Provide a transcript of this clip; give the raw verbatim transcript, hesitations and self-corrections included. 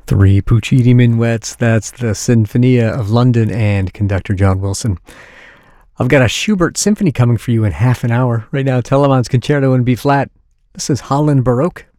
Three Puccini minuets. That's the Sinfonia of London and conductor John Wilson. I've got a Schubert symphony coming for you in half an hour. Right now, Telemann's Concerto in B flat. This is Holland Baroque